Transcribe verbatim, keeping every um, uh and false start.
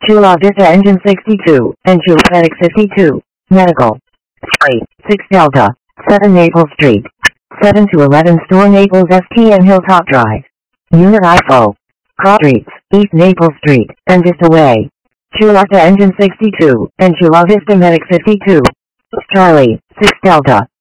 Chula Vista Engine sixty-two, and Chula Medic fifty-two, Medical. three, six Delta, seven Naples Street. seven to eleven Store Naples S T and Hilltop Drive. Unit I F O. Cross Streets, East Naples Street, and Vista Way. Chula Vista Engine sixty-two, and Chula Vista Medic fifty-two. Charlie, six Delta,